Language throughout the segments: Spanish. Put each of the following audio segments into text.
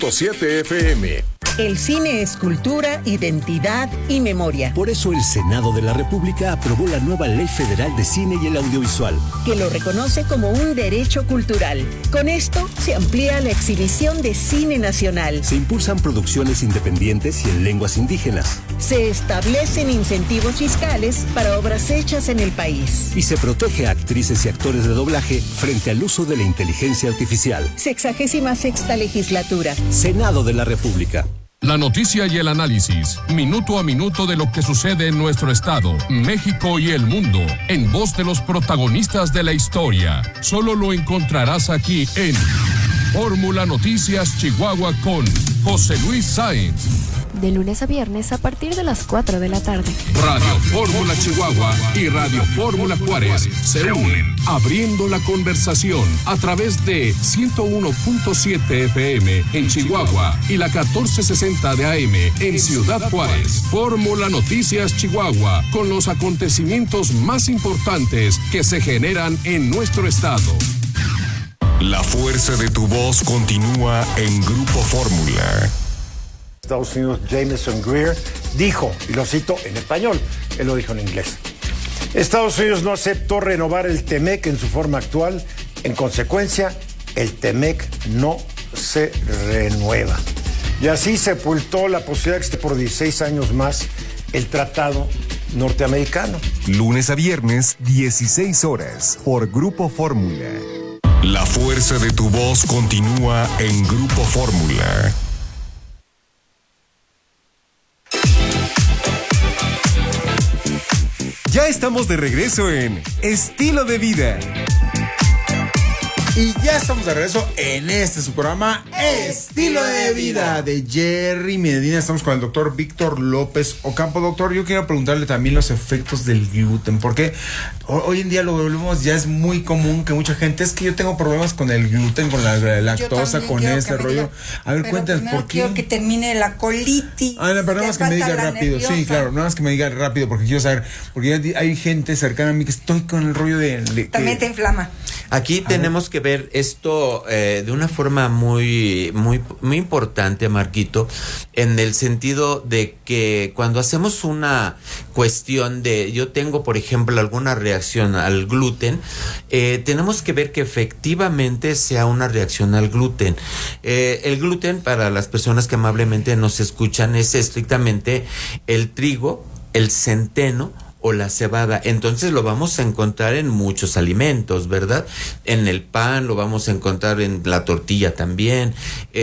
7 FM. El cine es cultura, identidad y memoria. Por eso el Senado de la República aprobó la nueva Ley Federal de Cine y el Audiovisual, que lo reconoce como un derecho cultural. Con esto se amplía la exhibición de cine nacional. Se impulsan producciones independientes y en lenguas indígenas. Se establecen incentivos fiscales para obras hechas en el país. Y se protege a actrices y actores de doblaje frente al uso de la inteligencia artificial. 66ª legislatura. Senado de la República. La noticia y el análisis, minuto a minuto de lo que sucede en nuestro estado, México y el mundo, en voz de los protagonistas de la historia. Solo lo encontrarás aquí en Fórmula Noticias Chihuahua con José Luis Sáenz. De lunes a viernes a partir de las 4 de la tarde. Radio Fórmula Chihuahua y Radio Fórmula Juárez se unen, abriendo la conversación a través de 101.7 FM en Chihuahua y la 1460 de AM en Ciudad Juárez. Fórmula Noticias Chihuahua, con los acontecimientos más importantes que se generan en nuestro estado. La fuerza de tu voz continúa en Grupo Fórmula. Estados Unidos, Jameson Greer, dijo, y lo cito en español, él lo dijo en inglés: Estados Unidos no aceptó renovar el TEMEC en su forma actual, en consecuencia, el TEMEC no se renueva. Y así sepultó la posibilidad de que esté por 16 años más el tratado norteamericano. Lunes a viernes, 16 horas, por Grupo Fórmula. La fuerza de tu voz continúa en Grupo Fórmula. Ya estamos de regreso en Estilo de Vida. Y ya estamos de regreso en su programa Estilo de Vida de Jerry Medina. Estamos con el doctor Víctor López Ocampo. Doctor, yo quiero preguntarle también los efectos del gluten, porque hoy en día lo vemos, ya es muy común que mucha gente, es que yo tengo problemas con el gluten, con la lactosa, con este rollo. A ver, cuéntanos por qué. Quiero que termine la colitis. Perdón, más que me diga rápido. Nerviosa. Sí, claro, nada más que me diga rápido, porque quiero saber, porque hay gente cercana a mí que estoy con el rollo de también te inflama. Aquí tenemos que ver esto de una forma muy importante, Marquito, en el sentido de que cuando hacemos una cuestión de, yo tengo, por ejemplo, alguna reacción al gluten, tenemos que ver que efectivamente sea una reacción al gluten. El gluten, para las personas que amablemente nos escuchan, es estrictamente el trigo, el centeno o la cebada. Entonces lo vamos a encontrar en muchos alimentos, ¿verdad? En el pan, lo vamos a encontrar en la tortilla también.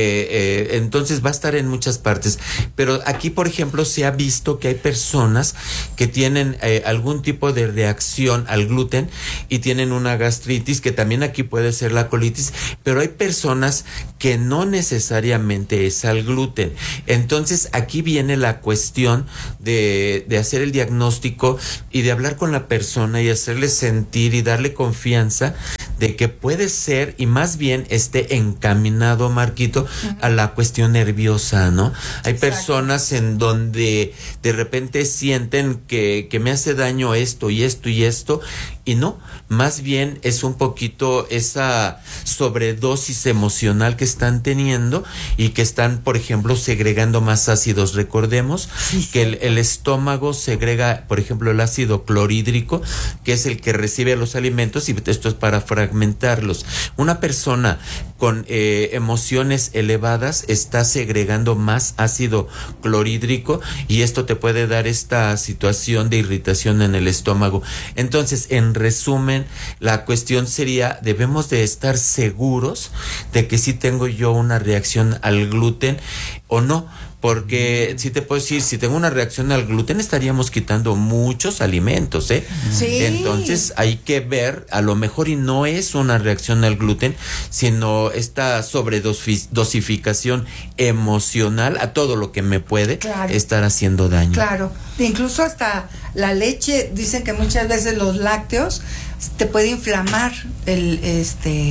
Entonces va a estar en muchas partes. Pero aquí, por ejemplo, se ha visto que hay personas que tienen algún tipo de reacción al gluten y tienen una gastritis, que también aquí puede ser la colitis, pero hay personas que no necesariamente es al gluten. Entonces aquí viene la cuestión de hacer el diagnóstico y de hablar con la persona y hacerle sentir y darle confianza de que puede ser, y más bien esté encaminado, Marquito, a la cuestión nerviosa, ¿no? Hay personas en donde de repente sienten que me hace daño esto y esto y esto, y no, más bien es un poquito esa sobredosis emocional que están teniendo y que están, por ejemplo, segregando más ácidos. Recordemos que el estómago segrega, por ejemplo, el ácido clorhídrico, que es el que recibe los alimentos, y esto es para fragmentarlos. Una persona con emociones elevadas está segregando más ácido clorhídrico, y esto te puede dar esta situación de irritación en el estómago. Entonces, en resumen, la cuestión sería, debemos de estar seguros de que sí tengo yo una reacción al gluten o no. Porque si te puedo decir, si tengo una reacción al gluten, estaríamos quitando muchos alimentos, ¿eh? Sí. Entonces hay que ver, a lo mejor, y no es una reacción al gluten, sino esta sobredosificación emocional a todo lo que me puede estar haciendo daño. Claro, incluso hasta la leche, dicen que muchas veces los lácteos te puede inflamar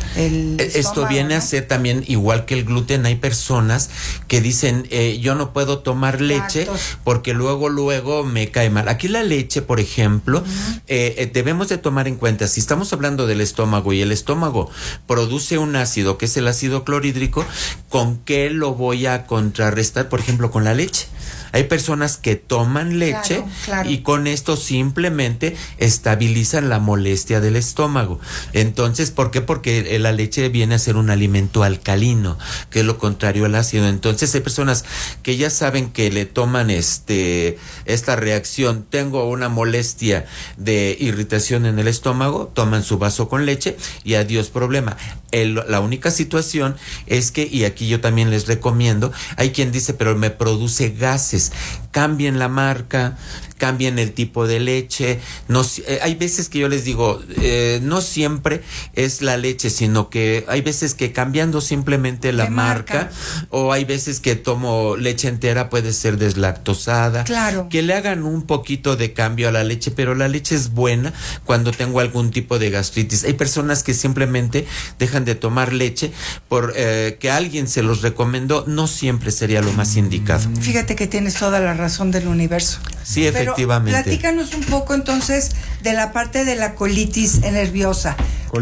Esto viene a ser también igual que el gluten. Hay personas que dicen, yo no puedo tomar leche porque luego me cae mal. Aquí la leche, por ejemplo, debemos de tomar en cuenta, si estamos hablando del estómago y el estómago produce un ácido que es el ácido clorhídrico, ¿con qué lo voy a contrarrestar? Por ejemplo, con la leche. Hay personas que toman leche y con esto simplemente estabilizan la molestia del estómago. Entonces, ¿por qué? Porque la leche viene a ser un alimento alcalino, que es lo contrario al ácido. Entonces, hay personas que ya saben que le toman esta reacción, tengo una molestia de irritación en el estómago, toman su vaso con leche y adiós problema. La única situación es que, y aquí yo también les recomiendo, hay quien dice, pero me produce gases. Cambien la marca, cambien el tipo de leche. No, hay veces que yo les digo, no siempre es la leche, sino que hay veces que cambiando simplemente la marca, o hay veces que tomo leche entera, puede ser deslactosada. Que le hagan un poquito de cambio a la leche, pero la leche es buena cuando tengo algún tipo de gastritis. Hay personas que simplemente dejan de tomar leche por que alguien se los recomendó, no siempre sería lo más indicado. Fíjate que tienes toda la razón del universo. Sí, efectivamente. Pero platícanos un poco entonces de la parte de la colitis nerviosa.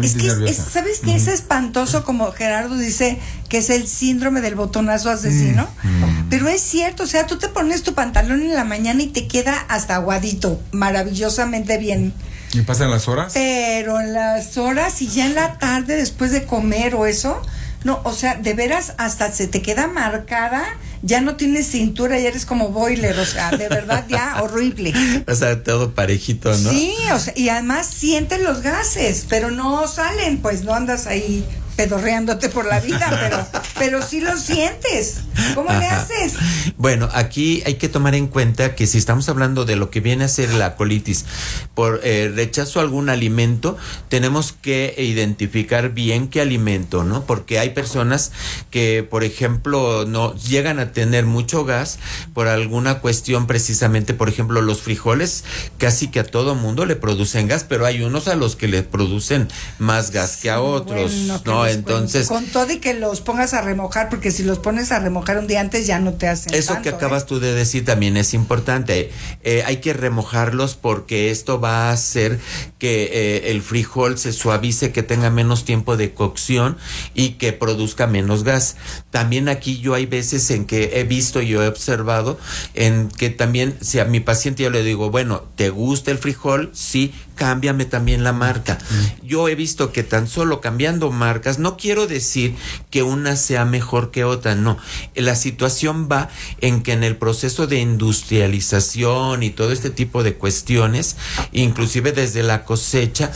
¿Sabes qué es espantoso, como Gerardo dice, que es el síndrome del botonazo asesino? Pero es cierto, o sea, tú te pones tu pantalón en la mañana y te queda hasta aguadito, maravillosamente bien. ¿Y pasan las horas? Pero en las horas y ya en la tarde después de comer o eso, no, o sea, de veras hasta se te queda marcada, ya no tienes cintura y eres como boiler, o sea, de verdad ya horrible. O sea, todo parejito, ¿no? Sí, o sea, y además sientes los gases, pero no salen, pues no andas ahí pedorreándote por la vida, pero sí lo sientes. ¿Cómo le haces? Bueno, aquí hay que tomar en cuenta que si estamos hablando de lo que viene a ser la colitis por rechazo a algún alimento, tenemos que identificar bien qué alimento, ¿no? Porque hay personas que, por ejemplo, no llegan a tener mucho gas por alguna cuestión, precisamente, por ejemplo, los frijoles, casi que a todo mundo le producen gas, pero hay unos a los que le producen más gas que a otros, ¿no? Entonces, con todo y que los pongas a remojar, porque si los pones a remojar un día antes ya no te hacen eso tanto, que acabas tú de decir también es importante. Hay que remojarlos porque esto va a hacer que el frijol se suavice, que tenga menos tiempo de cocción y que produzca menos gas. También aquí yo hay veces en que he visto y yo he observado en que también, si a mi paciente yo le digo, bueno, ¿te gusta el frijol? Sí, cámbiame también la marca. Yo he visto que tan solo cambiando marcas, no quiero decir que una sea mejor que otra, no. La situación va en que en el proceso de industrialización y todo este tipo de cuestiones, inclusive desde la cosecha,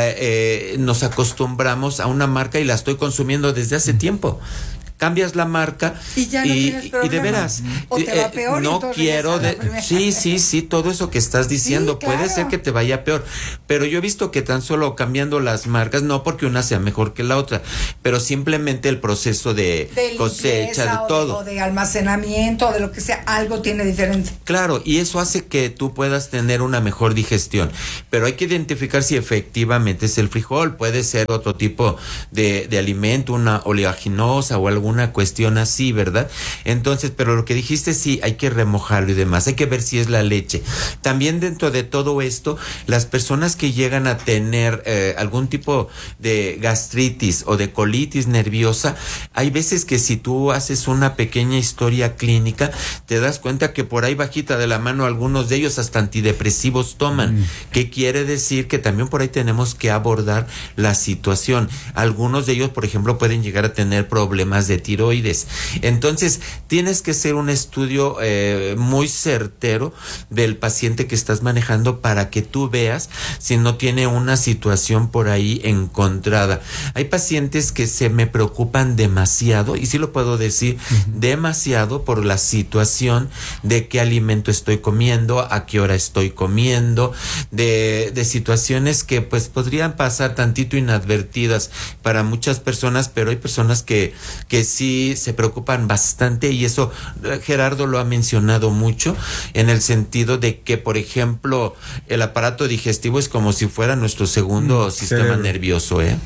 nos acostumbramos a una marca y la estoy consumiendo desde hace tiempo. Cambias la marca y ya no tienes problema. Y de veras o te va peor, no quiero sí, todo eso que estás diciendo, sí, claro, puede ser que te vaya peor, pero yo he visto que tan solo cambiando las marcas, no porque una sea mejor que la otra, pero simplemente el proceso de cosecha, de todo, o de almacenamiento, o de lo que sea, algo tiene diferente. Claro, y eso hace que tú puedas tener una mejor digestión, pero hay que identificar si efectivamente es el frijol, puede ser otro tipo de alimento, una oleaginosa o algo, una cuestión así, ¿verdad? Entonces, pero lo que dijiste, sí, hay que remojarlo y demás, hay que ver si es la leche. También dentro de todo esto, las personas que llegan a tener algún tipo de gastritis o de colitis nerviosa, hay veces que si tú haces una pequeña historia clínica, te das cuenta que por ahí bajita de la mano algunos de ellos hasta antidepresivos toman. ¿Qué quiere decir? Que también por ahí tenemos que abordar la situación. Algunos de ellos, por ejemplo, pueden llegar a tener problemas de tiroides. Entonces, tienes que hacer un estudio muy certero del paciente que estás manejando para que tú veas si no tiene una situación por ahí encontrada. Hay pacientes que se me preocupan demasiado, y sí lo puedo decir, demasiado por la situación de qué alimento estoy comiendo, a qué hora estoy comiendo, de situaciones que pues podrían pasar tantito inadvertidas para muchas personas, pero hay personas que sí se preocupan bastante, y eso Gerardo lo ha mencionado mucho, en el sentido de que, por ejemplo, el aparato digestivo es como si fuera nuestro segundo sistema nervioso,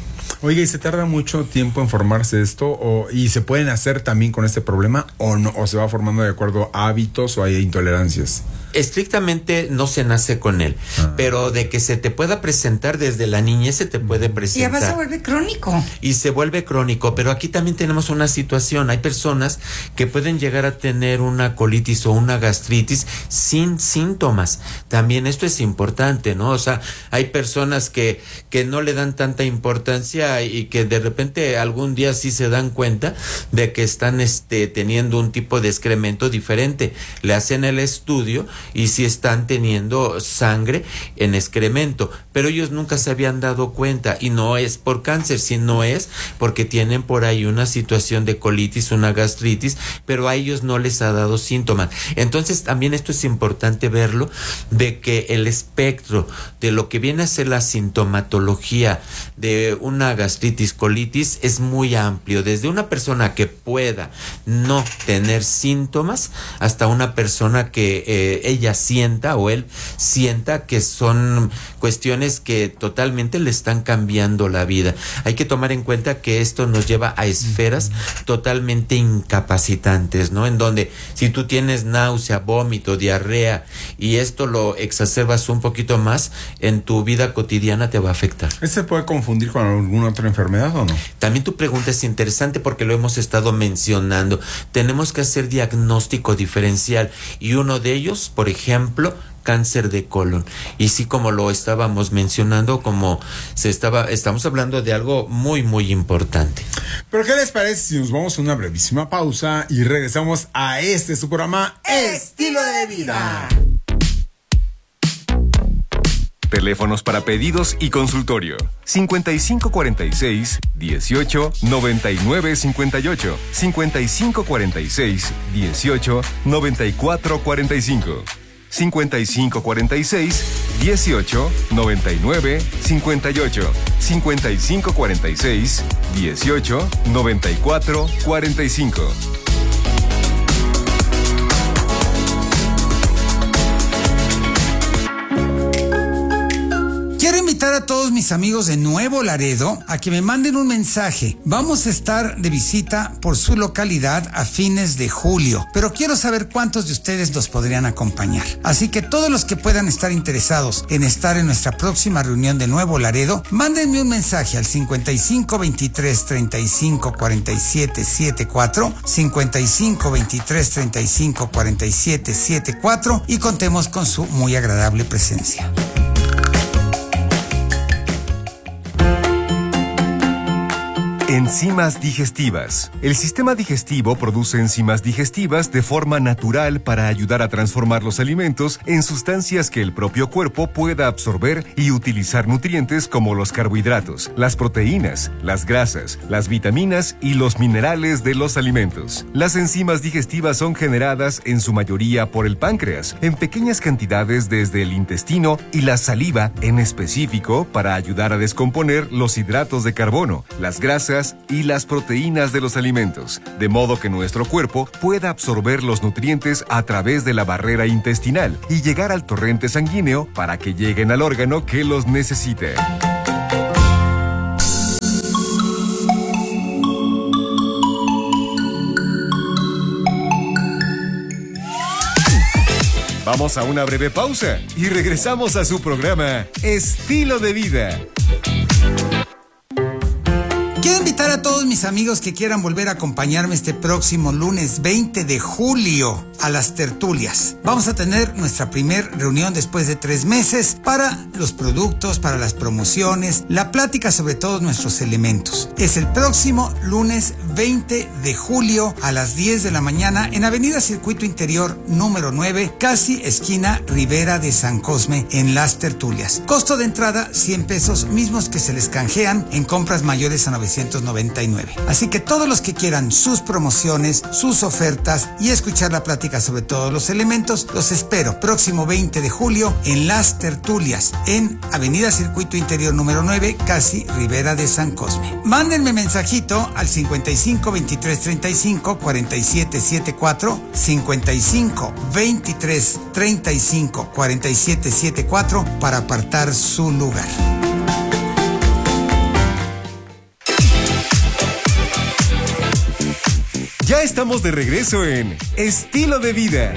Oiga, ¿y se tarda mucho tiempo en formarse esto? ¿Y se pueden hacer también con este problema o no? ¿O se va formando de acuerdo a hábitos o hay intolerancias? Estrictamente no se nace con él, pero de que se te pueda presentar desde la niñez se te puede presentar. Y además se vuelve crónico. Y se vuelve crónico, pero aquí también tenemos una situación. Hay personas que pueden llegar a tener una colitis o una gastritis sin síntomas. También esto es importante, ¿no? O sea, hay personas que no le dan tanta importancia y que de repente algún día sí se dan cuenta de que están teniendo un tipo de excremento diferente. Le hacen el estudio y sí están teniendo sangre en excremento, pero ellos nunca se habían dado cuenta, y no es por cáncer, sino es porque tienen por ahí una situación de colitis, una gastritis, pero a ellos no les ha dado síntomas. Entonces también esto es importante verlo, de que el espectro de lo que viene a ser la sintomatología de una gastritis, colitis es muy amplio, desde una persona que pueda no tener síntomas hasta una persona que ella sienta o él sienta que son cuestiones que totalmente le están cambiando la vida. Hay que tomar en cuenta que esto nos lleva a esferas totalmente incapacitantes, ¿no? En donde si tú tienes náusea, vómito, diarrea y esto lo exacerbas un poquito más, en tu vida cotidiana te va a afectar. ¿Se puede confundir con alguna otra enfermedad o no? También tu pregunta es interesante porque lo hemos estado mencionando. Tenemos que hacer diagnóstico diferencial y uno de ellos, por ejemplo, cáncer de colon. Y sí, como lo estábamos mencionando, estamos hablando de algo muy, muy importante. Pero ¿qué les parece si nos vamos a una brevísima pausa y regresamos a su programa Estilo de Vida? Teléfonos para pedidos y consultorio: 5546 18 99 58, 5546 18 94 45, 5546 18 99 58, 5546 18 94 45. Quiero invitar a todos mis amigos de Nuevo Laredo a que me manden un mensaje. Vamos a estar de visita por su localidad a fines de julio, pero quiero saber cuántos de ustedes nos podrían acompañar. Así que todos los que puedan estar interesados en estar en nuestra próxima reunión de Nuevo Laredo, mándenme un mensaje al 55 23 35 47 74, 55 23 35 47 74 y contemos con su muy agradable presencia. Enzimas digestivas. El sistema digestivo produce enzimas digestivas de forma natural para ayudar a transformar los alimentos en sustancias que el propio cuerpo pueda absorber y utilizar nutrientes como los carbohidratos, las proteínas, las grasas, las vitaminas y los minerales de los alimentos. Las enzimas digestivas son generadas en su mayoría por el páncreas, en pequeñas cantidades desde el intestino y la saliva en específico para ayudar a descomponer los hidratos de carbono, las grasas y las proteínas de los alimentos, de modo que nuestro cuerpo pueda absorber los nutrientes a través de la barrera intestinal y llegar al torrente sanguíneo para que lleguen al órgano que los necesite. Vamos a una breve pausa y regresamos a su programa Estilo de Vida. Quiero invitar a todos mis amigos que quieran volver a acompañarme este próximo lunes 20 de julio a las tertulias. Vamos a tener nuestra primer reunión después de 3 meses para los productos, para las promociones, la plática sobre todos nuestros elementos. Es el próximo lunes 20 de julio a las 10 de la mañana en Avenida Circuito Interior número 9, casi esquina Ribera de San Cosme, en las tertulias. Costo de entrada 100 pesos, mismos que se les canjean en compras mayores a 999. Así que todos los que quieran sus promociones, sus ofertas y escuchar la plática sobre todos los elementos, los espero próximo 20 de julio en las tertulias en Avenida Circuito Interior número 9, casi Ribera de San Cosme. Mándenme mensajito al 55 23 35 47 74, 55 23 35 47 74 para apartar su lugar. Ya estamos de regreso en Estilo de Vida.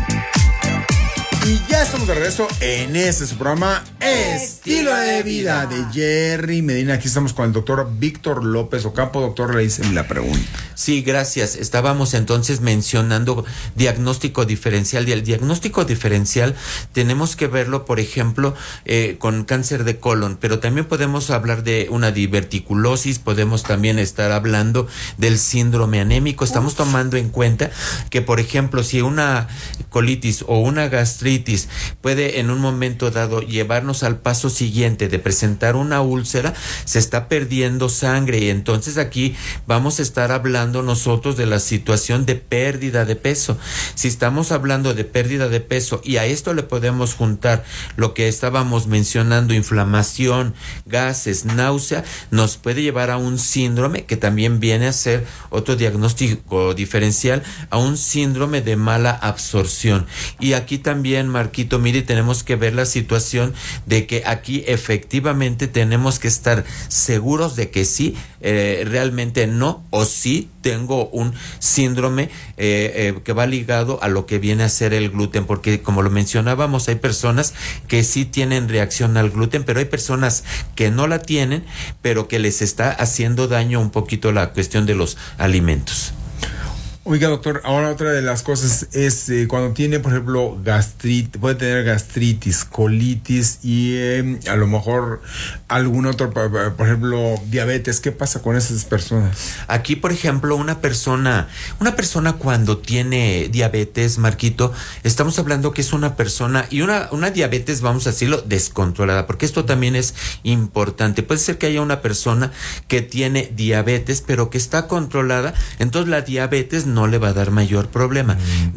Y ya estamos de regreso en su programa Estilo de Vida de Jerry Medina. Aquí estamos con el doctor Víctor López Ocampo. Doctor, le hice la pregunta. Sí, gracias. Estábamos entonces mencionando diagnóstico diferencial. Y el diagnóstico diferencial tenemos que verlo, por ejemplo, con cáncer de colon, pero también podemos hablar de una diverticulosis, podemos también estar hablando del síndrome anémico. Estamos tomando en cuenta que, por ejemplo, si una colitis o una gastritis puede en un momento dado llevarnos al paso siguiente de presentar una úlcera, se está perdiendo sangre, y entonces aquí vamos a estar hablando nosotros de la situación de pérdida de peso. Si estamos hablando de pérdida de peso y a esto le podemos juntar lo que estábamos mencionando, inflamación, gases, náusea, nos puede llevar a un síndrome que también viene a ser otro diagnóstico diferencial, a un síndrome de mala absorción. Y aquí también, Marquito, mire, tenemos que ver la situación de que aquí efectivamente tenemos que estar seguros de que sí, realmente no, o sí tengo un síndrome que va ligado a lo que viene a ser el gluten, porque como lo mencionábamos, hay personas que sí tienen reacción al gluten, pero hay personas que no la tienen, pero que les está haciendo daño un poquito la cuestión de los alimentos. Oiga, doctor, ahora otra de las cosas es cuando tiene, por ejemplo, gastritis, puede tener gastritis, colitis y a lo mejor algún otro, por ejemplo, diabetes. ¿Qué pasa con esas personas? Aquí, por ejemplo, una persona cuando tiene diabetes, Marquito, estamos hablando que es una persona, y una diabetes, vamos a decirlo, descontrolada, porque esto también es importante. Puede ser que haya una persona que tiene diabetes, pero que está controlada, entonces la diabetes no le va a dar mayor problema.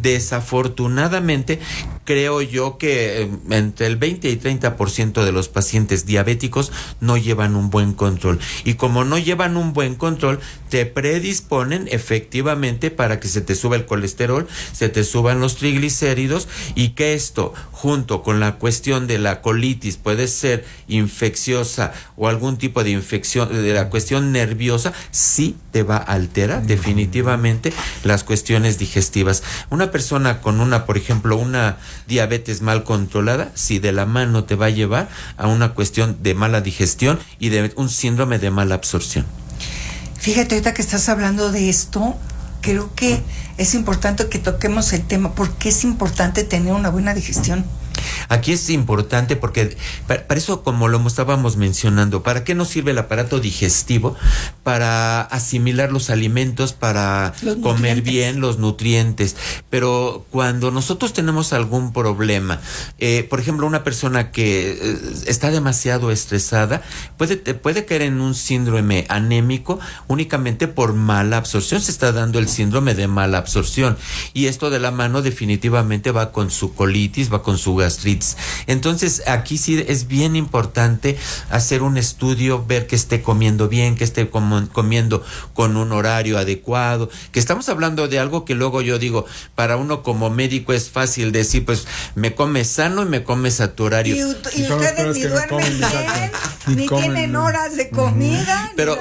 Desafortunadamente, creo yo que entre el 20 y 30% de los pacientes diabéticos no llevan un buen control. Y como no llevan un buen control, te predisponen efectivamente para que se te suba el colesterol, se te suban los triglicéridos, y que esto, junto con la cuestión de la colitis, puede ser infecciosa o algún tipo de infección de la cuestión nerviosa, sí te va a alterar definitivamente las cuestiones digestivas. Una persona con por ejemplo, una diabetes mal controlada, sí de la mano te va a llevar a una cuestión de mala digestión y de un síndrome de mala absorción. Fíjate, ahorita que estás hablando de esto, creo que es importante que toquemos el tema, porque es importante tener una buena digestión. Aquí es importante porque para eso, como lo estábamos mencionando, ¿para qué nos sirve el aparato digestivo? Para asimilar los alimentos, para comer bien los nutrientes. Pero cuando nosotros tenemos algún problema, por ejemplo, una persona que está demasiado estresada, puede caer en un síndrome anémico únicamente por mala absorción. Se está dando el síndrome de mala absorción, y esto de la mano definitivamente va con su colitis, va con su gastritis. Entonces aquí sí es bien importante hacer un estudio, ver que esté comiendo bien, que esté comiendo con un horario adecuado, que estamos hablando de algo que luego yo digo, para uno como médico es fácil decir, pues me comes sano y me comes a tu horario. Y ustedes ni duermen bien, ni tienen horas de comida. Pero